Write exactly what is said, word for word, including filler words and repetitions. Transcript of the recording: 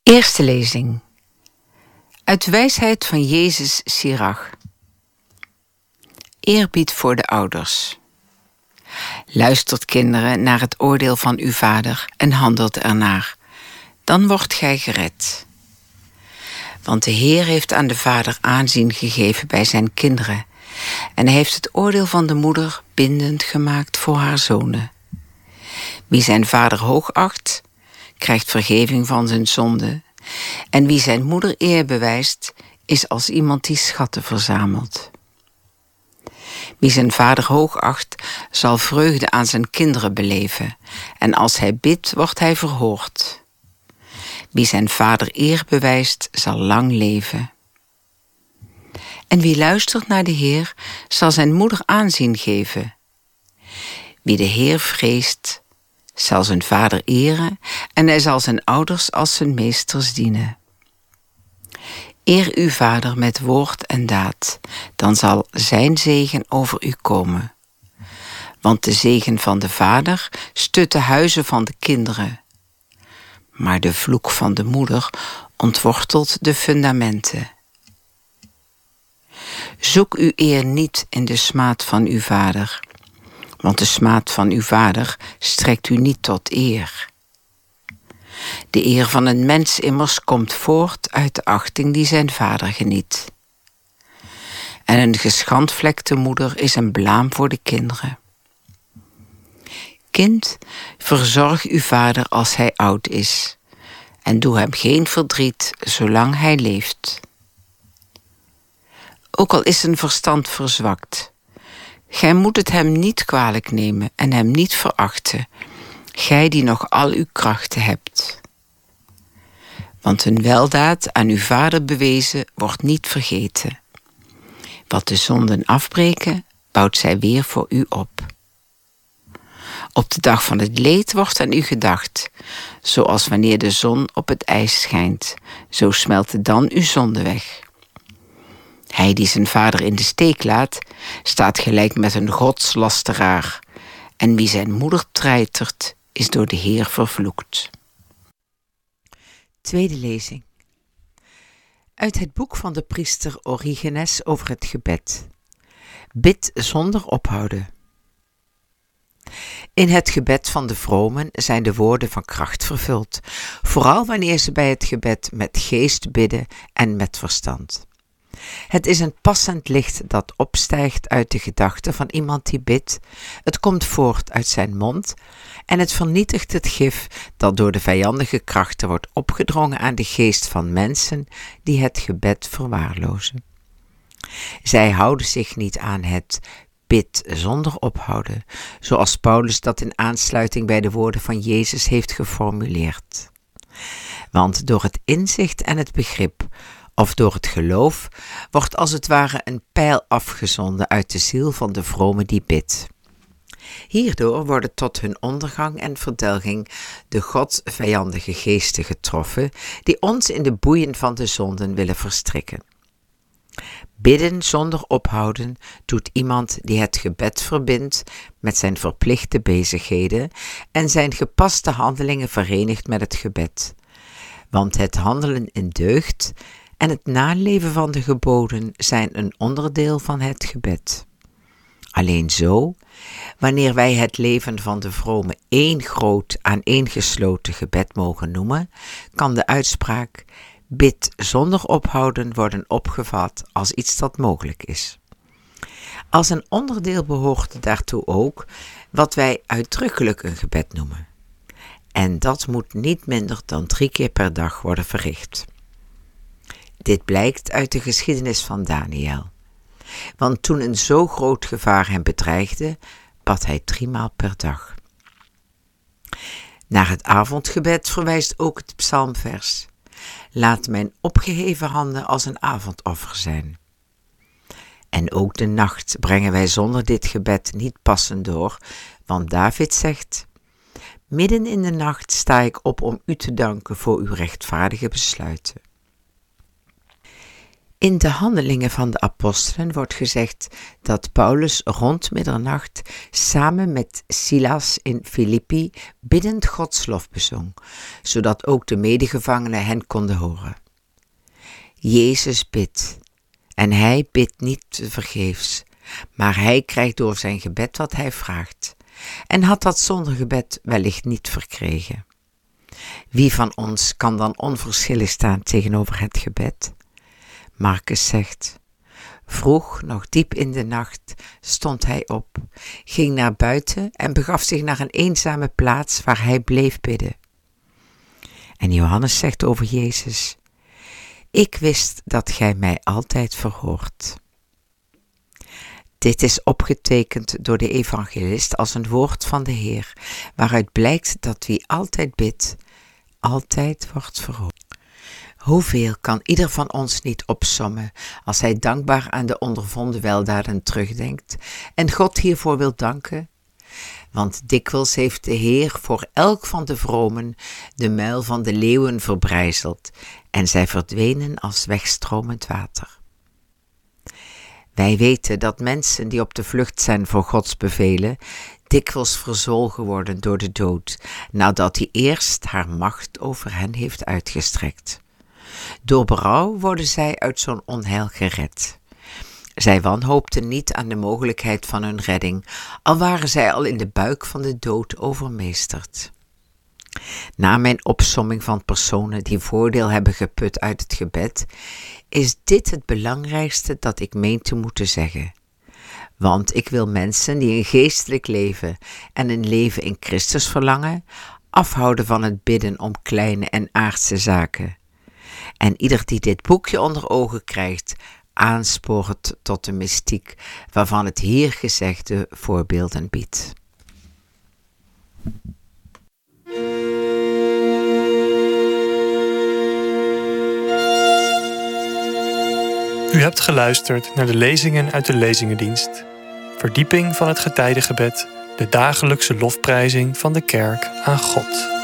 Eerste lezing. Uit wijsheid van Jezus Sirach. Eerbied voor de ouders. Luistert, kinderen, naar het oordeel van uw vader en handelt ernaar. Dan wordt gij gered. Want de Heer heeft aan de vader aanzien gegeven bij zijn kinderen, en hij heeft het oordeel van de moeder bindend gemaakt voor haar zonen. Wie zijn vader hoogacht, krijgt vergeving van zijn zonde. En wie zijn moeder eer bewijst, is als iemand die schatten verzamelt. Wie zijn vader hoogacht, zal vreugde aan zijn kinderen beleven. En als hij bidt, wordt hij verhoord. Wie zijn vader eer bewijst, zal lang leven. En wie luistert naar de Heer, zal zijn moeder aanzien geven. Wie de Heer vreest, zal zijn vader eren, en hij zal zijn ouders als zijn meesters dienen. Eer uw vader met woord en daad, dan zal zijn zegen over u komen. Want de zegen van de vader stut de huizen van de kinderen, maar de vloek van de moeder ontwortelt de fundamenten. Zoek uw eer niet in de smaad van uw vader, want de smaad van uw vader strekt u niet tot eer. De eer van een mens immers komt voort uit de achting die zijn vader geniet. En een geschandvlekte moeder is een blaam voor de kinderen. Kind, verzorg uw vader als hij oud is, en doe hem geen verdriet zolang hij leeft. Ook al is zijn verstand verzwakt, gij moet het hem niet kwalijk nemen en hem niet verachten, gij die nog al uw krachten hebt. Want een weldaad aan uw vader bewezen wordt niet vergeten. Wat de zonden afbreken, bouwt zij weer voor u op. Op de dag van het leed wordt aan u gedacht, zoals wanneer de zon op het ijs schijnt, zo smelten dan uw zonden weg. Hij die zijn vader in de steek laat, staat gelijk met een godslasteraar, en wie zijn moeder treitert, is door de Heer vervloekt. Tweede lezing. Uit het boek van de priester Origenes over het gebed. Bid zonder ophouden. In het gebed van de vromen zijn de woorden van kracht vervuld, vooral wanneer ze bij het gebed met geest bidden en met verstand. Het is een passend licht dat opstijgt uit de gedachten van iemand die bidt. Het komt voort uit zijn mond en het vernietigt het gif dat door de vijandige krachten wordt opgedrongen aan de geest van mensen die het gebed verwaarlozen. Zij houden zich niet aan het bid zonder ophouden, zoals Paulus dat in aansluiting bij de woorden van Jezus heeft geformuleerd. Want door het inzicht en het begrip, of door het geloof, wordt als het ware een pijl afgezonden uit de ziel van de vrome die bidt. Hierdoor worden tot hun ondergang en verdelging de godsvijandige geesten getroffen, die ons in de boeien van de zonden willen verstrikken. Bidden zonder ophouden doet iemand die het gebed verbindt met zijn verplichte bezigheden en zijn gepaste handelingen verenigt met het gebed. Want het handelen in deugd en het naleven van de geboden zijn een onderdeel van het gebed. Alleen zo, wanneer wij het leven van de vrome één groot aaneengesloten gebed mogen noemen, kan de uitspraak bid zonder ophouden worden opgevat als iets dat mogelijk is. Als een onderdeel behoort daartoe ook wat wij uitdrukkelijk een gebed noemen. En dat moet niet minder dan drie keer per dag worden verricht. Dit blijkt uit de geschiedenis van Daniel. Want toen een zo groot gevaar hem bedreigde, bad hij driemaal per dag. Naar het avondgebed verwijst ook het psalmvers. Laat mijn opgeheven handen als een avondoffer zijn. En ook de nacht brengen wij zonder dit gebed niet passend door, want David zegt: midden in de nacht sta ik op om u te danken voor uw rechtvaardige besluiten. In de Handelingen van de Apostelen wordt gezegd dat Paulus rond middernacht samen met Silas in Filippi biddend Gods lof bezong, zodat ook de medegevangenen hen konden horen. Jezus bidt, en hij bidt niet vergeefs, maar hij krijgt door zijn gebed wat hij vraagt, en had dat zonder gebed wellicht niet verkregen. Wie van ons kan dan onverschillig staan tegenover het gebed? Marcus zegt: vroeg, nog diep in de nacht, stond hij op, ging naar buiten en begaf zich naar een eenzame plaats waar hij bleef bidden. En Johannes zegt over Jezus: ik wist dat gij mij altijd verhoort. Dit is opgetekend door de evangelist als een woord van de Heer, waaruit blijkt dat wie altijd bidt, altijd wordt verhoord. Hoeveel kan ieder van ons niet opsommen als hij dankbaar aan de ondervonden weldaden terugdenkt en God hiervoor wil danken? Want dikwijls heeft de Heer voor elk van de vromen de muil van de leeuwen verbrijzeld en zij verdwenen als wegstromend water. Wij weten dat mensen die op de vlucht zijn voor Gods bevelen, dikwijls verzwolgen worden door de dood, nadat hij eerst haar macht over hen heeft uitgestrekt. Door berouw worden zij uit zo'n onheil gered. Zij wanhoopten niet aan de mogelijkheid van hun redding, al waren zij al in de buik van de dood overmeesterd. Na mijn opsomming van personen die voordeel hebben geput uit het gebed, is dit het belangrijkste dat ik meen te moeten zeggen. Want ik wil mensen die een geestelijk leven en een leven in Christus verlangen, afhouden van het bidden om kleine en aardse zaken. En ieder die dit boekje onder ogen krijgt, aanspoort tot de mystiek waarvan het hier gezegde voorbeelden biedt. U hebt geluisterd naar de lezingen uit de Lezingendienst. Verdieping van het getijdengebed, de dagelijkse lofprijzing van de kerk aan God.